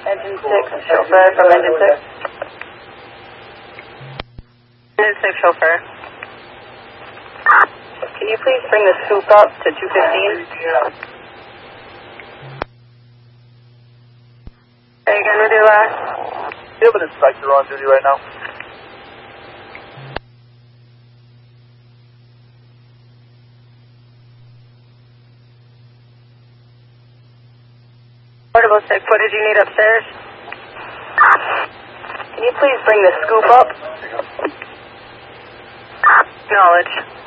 Engine 6, chauffeur from Engine 6. Engine 6, chauffeur. Can you please bring the scoop up to 215? Are you going to do that? You have an inspector on duty right now. Portable 6, what did you need upstairs? Can you please bring the scoop up? Acknowledge.